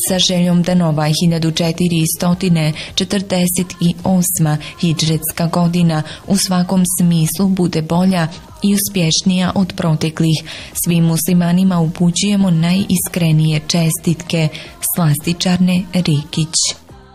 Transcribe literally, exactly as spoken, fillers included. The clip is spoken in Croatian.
sa željom da nova hiljadu četiristo četrdeset osma hidžretska godina u svakom smislu bude bolja i uspješnija od proteklih. Svim muslimanima upućujemo najiskrenije čestitke. Slastičarne Rikić.